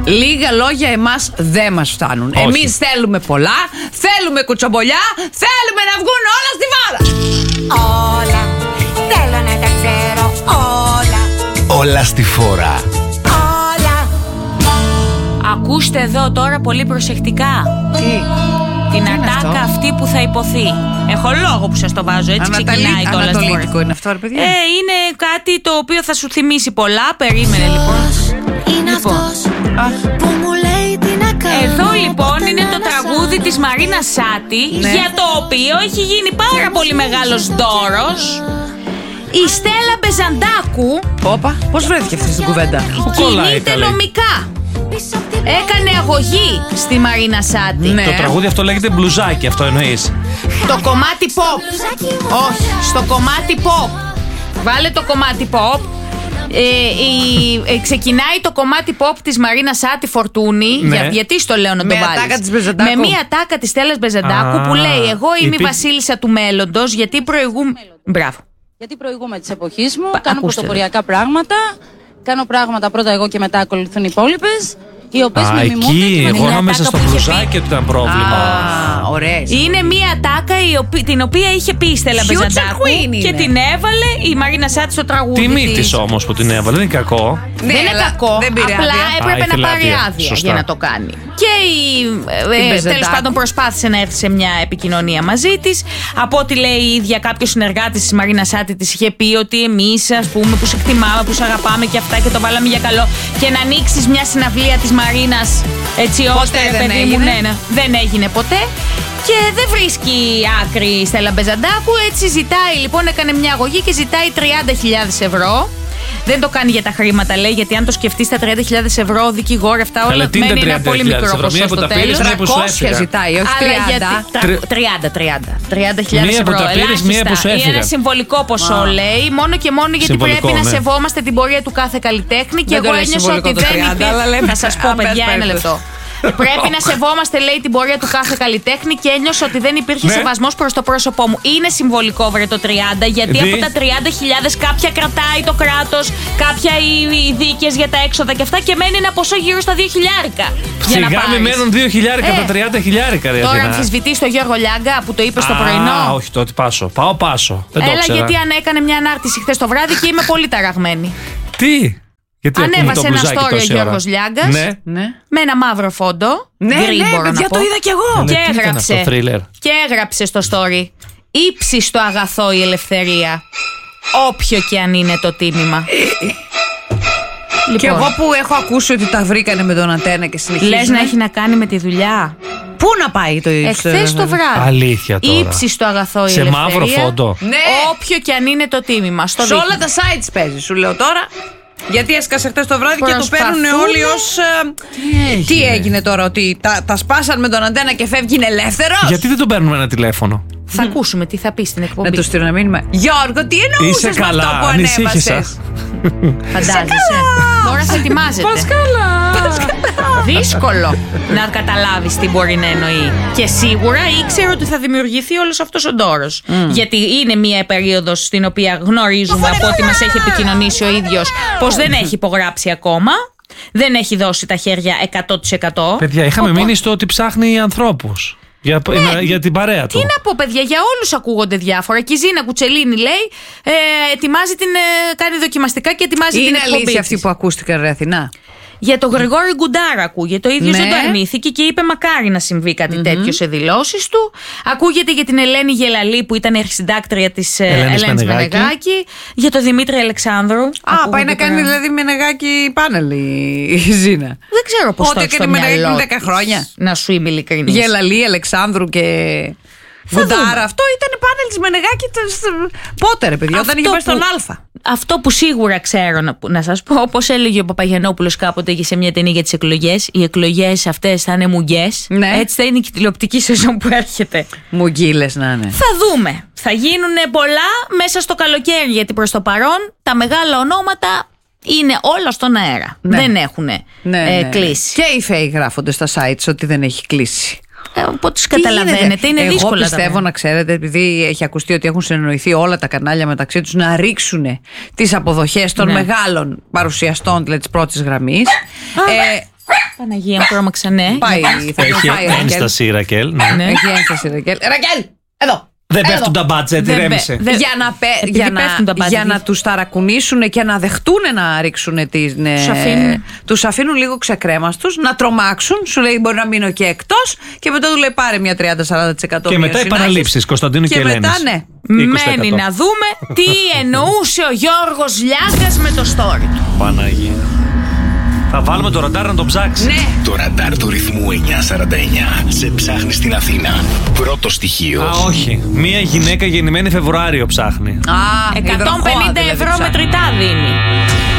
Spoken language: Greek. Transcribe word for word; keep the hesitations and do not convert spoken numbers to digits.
Λίγα λόγια εμάς δεν μας φτάνουν. Εμείς θέλουμε πολλά, θέλουμε κουτσομπολιά, θέλουμε να βγουν όλα στη βάρα. Όλα, θέλω να τα ξέρω όλα. Όλα στη φόρα. Όλα. Ακούστε εδώ τώρα πολύ προσεκτικά. Τι? Την Τι είναι ατάκα αυτό? αυτή που θα υποθεί. Έχω λόγο που σας το βάζω, έτσι Ανατολή- ξεκινάει το όλα στη Ανατολίτικο φόρα. είναι αυτό, ρε παιδιά. Ε, είναι κάτι το οποίο θα σου θυμίσει πολλά. Περίμενε λοιπόν. Είναι Λοιπόν. αυτός που μου λέει τι να κάνω. Εδώ λοιπόν Ποτέ είναι να το μασά. τραγούδι της Μαρίνας Σάτι, Ναι. για το οποίο έχει γίνει πάρα πολύ μεγάλος δώρος. Η Στέλλα Μπεζαντάκου Όπα, πώς βρέθηκε αυτή στην κουβέντα? κολλάει, κινείται καλέ. νομικά. Πίσω απ' την Έκανε αγωγή στη Μαρίνα Σάτι. Ναι. Το τραγούδι αυτό λέγεται μπλουζάκι, αυτό εννοείς? Το κομμάτι pop. μπλουζάκι μου. Όχι, στο κομμάτι pop. Βάλε το κομμάτι pop. Ε, η- ε, ξεκινάει το κομμάτι pop της Μαρίνα Σάτι Φορτούνη. Ναι. Για, γιατί στο λέω να το Με βάλεις? ατάκα της Μπεζαντάκου. Με μία τάκα της Στέλλας Μπεζαντάκου Α, που λέει: Εγώ είμαι υπή- η βασίλισσα του μέλλοντος, γιατί προηγούμε. Μπράβο. Γιατί προηγούμε τη εποχή μου, Πα- κάνω ακούστε πρωτοποριακά πράγματα. Κάνω πράγματα πρώτα εγώ και μετά ακολουθούν οι υπόλοιπες. Οι οποίες Α, με μιμούνται και εκεί. με Εγώ μια νόμιζα τάκα στο που είχε πει. μπλουζάκι ότι ήταν πρόβλημα. Α, ωραίες. Είναι μία τάκα η οποία- την οποία είχε πει η Στέλλα Future Μπεζαντάκου Queen είναι. και την έβαλε η Μαρίνα Σάτι στο τραγούδι. Τιμή της. της όμως που την έβαλε, δεν είναι κακό. Ναι, δεν είναι αλλά κακό. δεν πήρε Απλά άδεια. έπρεπε Α, να ήθελε πάρει άδεια. άδεια Σωστά. για να το κάνει. Και η. Την Ε, Μπεζαντάκου. τέλος πάντων, προσπάθησε να έρθει σε μια επικοινωνία μαζί τη. Από ό,τι λέει η ίδια, κάποιο συνεργάτη τη Μαρίνα Σάτι τη είχε πει ότι εμεί, α πούμε, που σε εκτιμάμε, που σε αγαπάμε και αυτά και το βάλαμε για καλό. Και να ανοίξει μια συναυλία τη Μαρίνα έτσι ώστε. δεν ρε παιδί μου, έγινε. ναι, ναι, δεν έγινε ποτέ. Και δεν βρίσκει άκρη η Στέλλα Μπεζαντάκου. Έτσι ζητάει, λοιπόν, έκανε μια αγωγή και ζητάει τριάντα χιλιάδες ευρώ. Δεν το κάνει για τα χρήματα, λέει, γιατί αν το σκεφτεί τα τριάντα χιλιάδες ευρώ, δικηγόροι, αυτά όλα, τι είναι μένει ένα τριάντα πολύ χιλιάδες μικρό ευρώ, μία ποσό που στο τα πήρες, τέλος. μία που σου τριακόσια έφυγαν. ζητάει, όχι Αλλά τριάντα. γιατί- Τρι- τρα- τριάντα, τριάντα. τριάντα χιλιάδες Μία που ευρώ, τα πήρες, ελάχιστα. μία που σου Είναι έφυγαν. ένα συμβολικό ποσό, λέει, μόνο και μόνο γιατί Συμβολικό, πρέπει να ναι. σεβόμαστε την πορεία του κάθε καλλιτέχνη. Και Δεν το εγώ λέει ένιωσα συμβολικό ότι το δεν τριάντα, αλλά υπήρχε. λέμε- Θα σας πω, Α, πες, παιδιά, πες, ένα πες. λεπτό. Πρέπει να σεβόμαστε, λέει, την πορεία του κάθε καλλιτέχνη και ένιωσα ότι δεν υπήρχε Ναι. σεβασμός προς το πρόσωπό μου. Είναι συμβολικό, βρε, το τριάντα, γιατί Δι. από τα τριάντα χιλιάδες κάποια κρατάει το κράτος, κάποια οι, οι δίκες για τα έξοδα και αυτά και μένει ένα ποσό γύρω στα δύο χιλιάρικα. Για να Σιγά μη πάρεις. μένουν δύο χιλιάρικα Ε, τα τριάντα χιλιάρικα, ρε Τώρα Αθηνά. αμφισβητείς τον Γιώργο Λιάγκα που το είπε στο πρωινό. Α, όχι, τότε πάσω. Πάω πάσο. Δεν το Έλα, ήξερα. γιατί αν έκανε μια ανάρτηση χθες το βράδυ και είμαι πολύ ταραγμένη. Τι? Γιατί ακούμε Ανέβασε το ένα μπλουζάκι story ο τόση ώρα. Γιώργος Λιάγκας Ναι. Ναι. με ένα μαύρο φόντο. Ναι, γκρι, ναι, μπορώ να παιδιά, πω. το είδα κι εγώ. Και Ναι, τι ήταν έγραψε. αυτό, thriller? Και έγραψε στο story. Ήψιστο αγαθό η ελευθερία. Όποιο και αν είναι το τίμημα. Και Λοιπόν, εγώ που έχω ακούσει ότι τα βρήκανε με τον Αντένα και συνεχίζουν. λες να έχει να κάνει με τη δουλειά. Πού να πάει το ύψο? Εχθές το βράδυ. Αλήθεια τώρα. Ήψιστο αγαθό η Σε ελευθερία. μαύρο φόντο. Ναι. Όποιο και αν είναι το τίμημα. Στο Σε όλα δείχνει. τα sites παίζει, σου λέω τώρα. Γιατί έσκασε χτες το βράδυ και το Προσπαθούν. παίρνουν όλοι ως... ε, Τι έγινε τώρα, ότι τα, τα σπάσαν με τον Αντένα και φεύγει ελεύθερος? Γιατί δεν τον παίρνουμε ένα τηλέφωνο? Θα ακούσουμε τι θα πει στην εκπομπή. Να του στείλω ένα μήνυμα. Γιώργο, τι Είσαι εννοούσες με αυτό καλά, που ανησύχησα. ανέβασες? Φαντάζεσαι. Τώρα θα ετοιμάζεται. Δύσκολο να καταλάβεις τι μπορεί να εννοεί. Και σίγουρα ήξερε ότι θα δημιουργηθεί όλος αυτός ο ντόρος. Γιατί είναι μια περίοδος στην οποία γνωρίζουμε από ό,τι μας έχει επικοινωνήσει ο ίδιος πως δεν έχει υπογράψει ακόμα. Δεν έχει δώσει τα χέρια εκατό τοις εκατό. Παιδιά, είχαμε Οπότε- μείνει στο ότι ψάχνει ανθρώπους. Για, Ναι. για την παρέα του. Τι να πω, παιδιά, για όλους ακούγονται διάφορα. Και η Ζήνα Κουτσελίνη λέει: ε, ετοιμάζει την, ε, κάνει δοκιμαστικά και ετοιμάζει την Είναι εκπομπή. αλήθεια της. αυτοί που ακούστηκαν, ρε Αθηνά? Για τον Γρηγόρη Γκουντάρα ακούγεται. Ο ίδιος Ναι. δεν το αρνήθηκε και είπε μακάρι να συμβεί κάτι mm-hmm. τέτοιο σε δηλώσεις του. Ακούγεται για την Ελένη Γελαλή που ήταν αρχισυντάκτρια της ε, Ελένης Ελένης Μενεγάκη. Μενεγάκη. Για τον Δημήτρη Αλεξάνδρου. Α, Ακούγονται πάει να κάνει τώρα. δηλαδή Μενεγάκη πάνελ η Ζήνα. Δεν ξέρω πώς Πότε το έχει στο έκανε Μενεγάκη μυαλό πριν δέκα της, χρόνια? να σου είμαι ειλικρινής. Γελαλή, Αλεξάνδρου και δούμε. Γκουντάρα. Αυτό ήταν πάνελ της Μενεγάκη. το- Πότε, ρε παιδιά, όταν Αυτό είχε πάει στον που- Α. Αυτό που σίγουρα ξέρω να, να σας πω, όπως έλεγε ο Παπαγιαννόπουλος κάποτε είχε σε μια ταινία για τις εκλογές, οι εκλογές αυτές θα είναι μουγγές. Ναι. Έτσι θα είναι και η τηλεοπτική σεζόν που έρχεται. Μουγγίλες να είναι. Θα δούμε. Θα γίνουν πολλά μέσα στο καλοκαίρι, γιατί προς το παρόν τα μεγάλα ονόματα είναι όλα στον αέρα. Ναι. Δεν έχουν Ναι, ε, ναι. κλείσει. Και οι φέοι γράφονται στα sites ότι δεν έχει κλείσει. Ε, οπότε τους Τι καταλαβαίνετε, γίνεται? είναι Εγώ δύσκολα. τα πιστεύω, πράγματα. να ξέρετε, επειδή έχει ακουστεί ότι έχουν συνεννοηθεί όλα τα κανάλια μεταξύ τους να ρίξουν τις αποδοχές των Ναι. μεγάλων παρουσιαστών, δηλαδή της πρώτης γραμμής. ε, Παναγία μου, τρόμαξα, ναι. Πάει, θα Έχει φάει η Ρακέλ. ένσταση η Ρακέλ. Ναι. Ναι. Έχει ένσταση η Ρακέλ. Ρακέλ, εδώ. Δεν Εδώ. πέφτουν τα μπάτζετ, Δεν ηρέμησε. πέ- δεν- Για να, πε, Επειδή για να, πέφτουν τα budget. για να τους ταρακουνήσουν και να δεχτούν να ρίξουν την. Τους αφήνουν. Τους αφήνουν λίγο ξεκρέμαστους, να τρομάξουν. Σου λέει μπορεί να μείνω και εκτός. Και μετά του λέει πάρε μια τριάντα με σαράντα τοις εκατό Και μετά μείωση να έχεις. επαναλήψεις Κωνσταντίνου και, Και Ελένης. μετά, ναι. είκοσι τοις εκατό. Μένει να δούμε τι εννοούσε ο Γιώργος Λιάγκας με το story του. Παναγία. Θα βάλουμε το ραντάρ να τον ψάξει. Ναι. Το ραντάρ του ρυθμού εννιακόσια σαράντα εννιά σε ψάχνει στην Αθήνα. Πρώτο στοιχείο. Α, όχι. Μία γυναίκα γεννημένη Φεβρουάριο ψάχνει. Α, εκατόν υδροχόα πενήντα δηλαδή ευρώ ψάχνει. μετρητά δίνει.